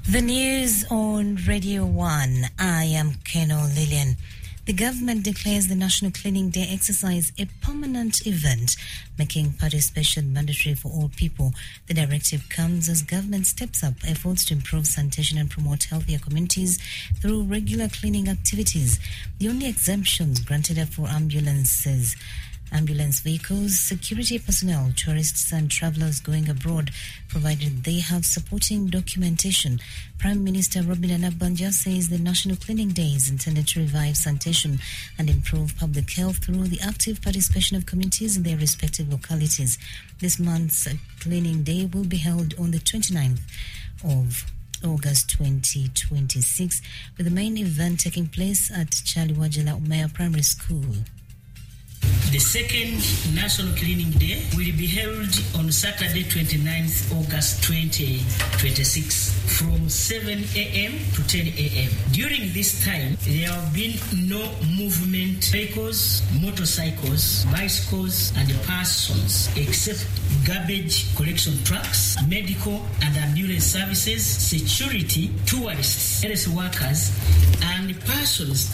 The news on Radio 1. I am Keno Lillian. The government declares the National Cleaning Day exercise a permanent event, making participation mandatory for all people. The directive comes as government steps up efforts to improve sanitation and promote healthier communities through regular cleaning activities. The only exemptions granted are for ambulance vehicles, security personnel, tourists and travellers going abroad, provided they have supporting documentation. Prime Minister Robin Anabanja says the National Cleaning Day is intended to revive sanitation and improve public health through the active participation of communities in their respective localities. This month's Cleaning Day will be held on the 29th of August 2026, with the main event taking place at Charlie Wajala Umaya Primary School. The second National Cleaning Day will be held on Saturday, 29th August 2026 from 7 a.m. to 10 a.m. During this time, there have been no movement vehicles, motorcycles, bicycles, and persons except garbage collection trucks, medical and ambulance services, security, tourists, health workers, and persons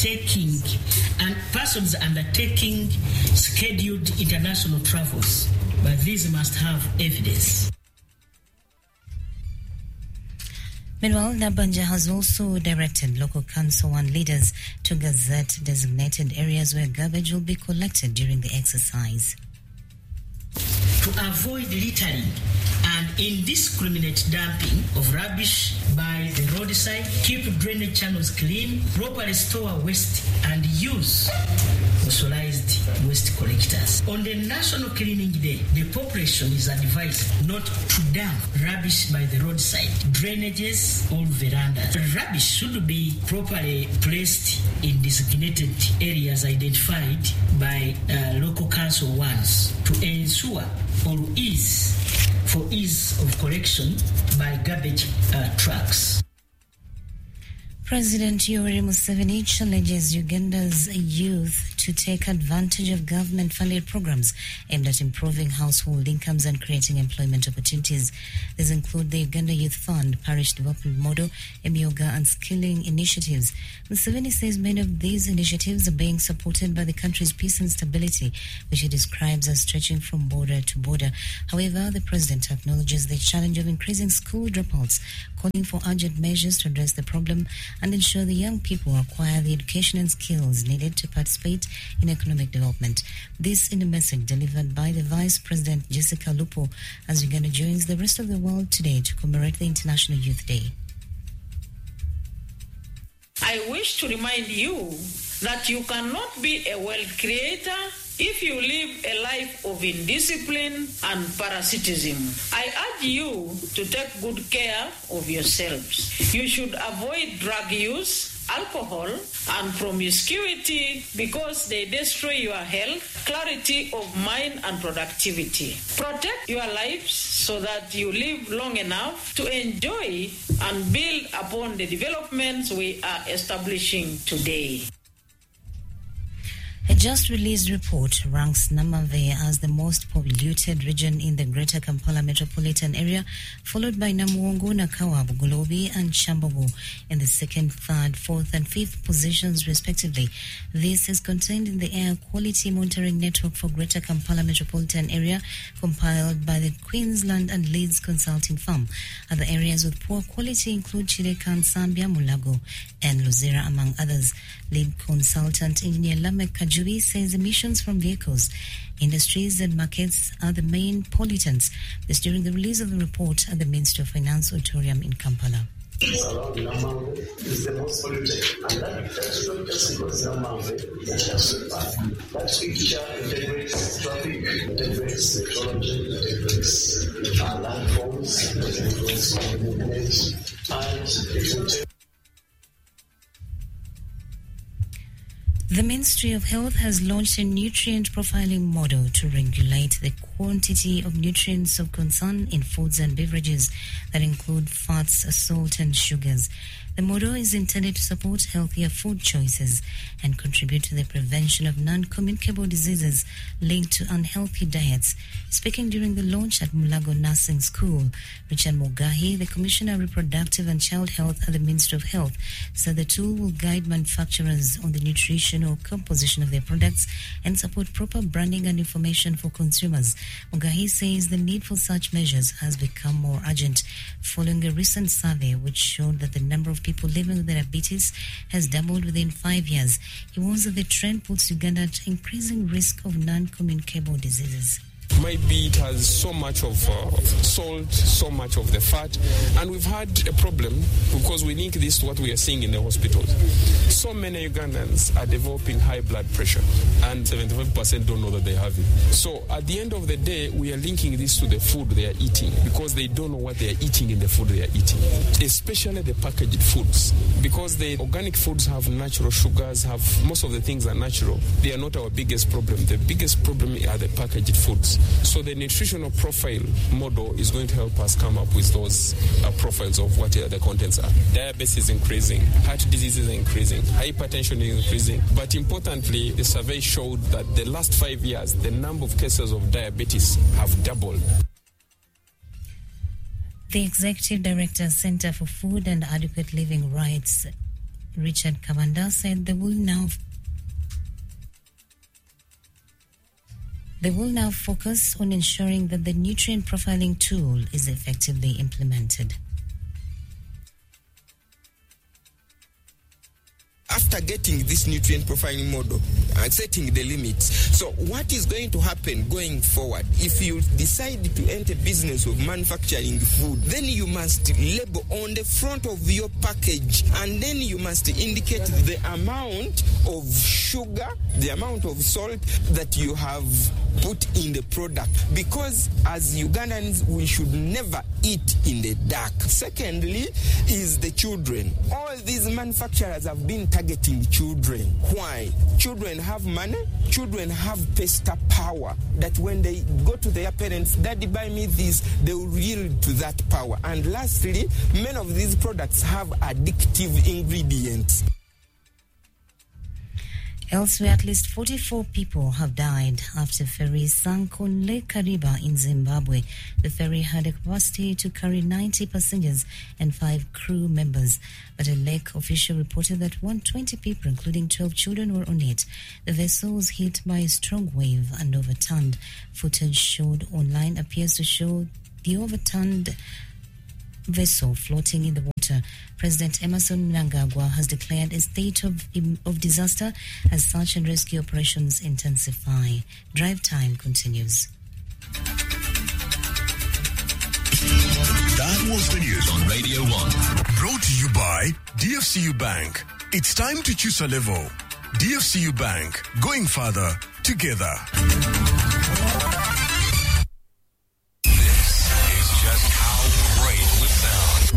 undertaking scheduled international travels, but these must have evidence. Meanwhile, Nabanja has also directed local council and leaders to gazette designated areas where garbage will be collected during the exercise. To avoid littering and indiscriminate dumping of rubbish by the roadside, keep drainage channels clean, properly store waste, and use specialized waste collectors. On the National Cleaning Day, the population is advised not to dump rubbish by the roadside, drainages, or verandas. Rubbish should be properly placed in designated areas identified by local council once to ensure for ease of collection by garbage trucks. President Yoweri Museveni challenges Uganda's youth to take advantage of government-funded programs aimed at improving household incomes and creating employment opportunities. These include the Uganda Youth Fund, Parish Development Model, Emyoga, and skilling initiatives. Museveni says many of these initiatives are being supported by the country's peace and stability, which he describes as stretching from border to border. However, the president acknowledges the challenge of increasing school dropouts, calling for urgent measures to address the problem and ensure the young people acquire the education and skills needed to participate in economic development. This in a message delivered by the Vice President Jessica Lupo as Uganda joins the rest of the world today to commemorate the International Youth Day. I wish to remind you that you cannot be a wealth creator if you live a life of indiscipline and parasitism. I urge you to take good care of yourselves. You should avoid drug use, alcohol, and promiscuity because they destroy your health, clarity of mind, and productivity. Protect your lives so that you live long enough to enjoy and build upon the developments we are establishing today. A just-released report ranks Namave as the most polluted region in the Greater Kampala metropolitan area, followed by Namuwongo, Nakawab, Golobi, and Chambogo in the second, third, fourth, and fifth positions, respectively. This is contained in the Air Quality Monitoring Network for Greater Kampala metropolitan area, compiled by the Queensland and Leeds Consulting Firm. Other areas with poor quality include Chireka, Sambia, Mulago, and Luzera, among others. Lead consultant engineer Lamek Kajubi says emissions from vehicles, industries, and markets are the main pollutants. This during the release of the report at the Ministry of Finance Auditorium in Kampala. Around Namango is the most polluted, and that's not just because Namango is just bad. That picture integrates traffic, integrates technology, integrates landforms, integrates movement, and it will take. The Ministry of Health has launched a nutrient profiling model to regulate the quantity of nutrients of concern in foods and beverages that include fats, salt, and sugars. The motto is intended to support healthier food choices and contribute to the prevention of non-communicable diseases linked to unhealthy diets. Speaking during the launch at Mulago Nursing School, Richard Mugahi, the Commissioner of Reproductive and Child Health at the Ministry of Health, said the tool will guide manufacturers on the nutritional composition of their products and support proper branding and information for consumers. Mugahi says the need for such measures has become more urgent following a recent survey which showed that the number of people living with diabetes has doubled within 5 years. He warns that the trend puts Uganda at increasing risk of non-communicable diseases. Maybe it has so much of salt, so much of the fat, and we've had a problem because we link this to what we are seeing in the hospitals. So many Ugandans are developing high blood pressure, and 75% don't know that they have it. So at the end of the day, we are linking this to the food they are eating because they don't know what they are eating in the food they are eating, especially the packaged foods. Because the organic foods have natural sugars, have most of the things are natural. They are not our biggest problem. The biggest problem are the packaged foods. So the nutritional profile model is going to help us come up with those profiles of what the contents are. Diabetes is increasing, heart disease is increasing, hypertension is increasing. But importantly, the survey showed that the last 5 years, the number of cases of diabetes have doubled. The Executive Director, Center for Food and Adequate Living Rights, Richard Kavanda, said they will now focus on ensuring that the nutrient profiling tool is effectively implemented. After getting this nutrient profiling model and setting the limits, so what is going to happen going forward? If you decide to enter business of manufacturing food, then you must label on the front of your package, and then you must indicate the amount of sugar, the amount of salt that you have put in the product, because as Ugandans we should never eat in the dark. Secondly is the children. All these manufacturers have been targeting children. Why? Children have money, children have pesta power, that when they go to their parents, Daddy buy me this, they will yield to that power. And lastly, many of these products have addictive ingredients. Elsewhere, at least 44 people have died after ferry sank on Lake Kariba in Zimbabwe. The ferry had a capacity to carry 90 passengers and 5 crew members, but a lake official reported that 120 people, including 12 children, were on it. The vessel was hit by a strong wave and overturned. Footage showed online appears to show the overturned vessel floating in the water. President Emerson Mnangagwa has declared a state of disaster as search and rescue operations intensify. Drive time continues. That was the news on Radio 1. Brought to you by DFCU Bank. It's time to choose a level. DFCU Bank, going further together.